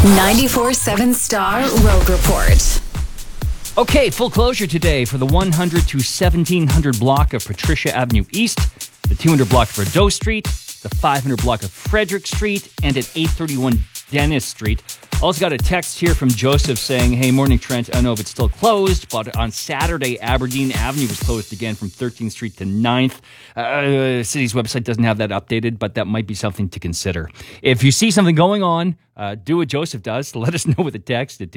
94.7 Star Road Report. Okay, full closure today for the 100 to 1700 block of Patricia Avenue East, the 200 block of Rideau Street, the 500 block of Frederick Street, and at 831 Dennis Street. Also got a text here from Joseph saying, hey, morning Trent, I don't know if it's still closed, but on Saturday, Aberdeen Avenue was closed again from 13th Street to 9th. City's website doesn't have that updated, but that might be something to consider. If you see something going on, do what Joseph does. Let us know with a text at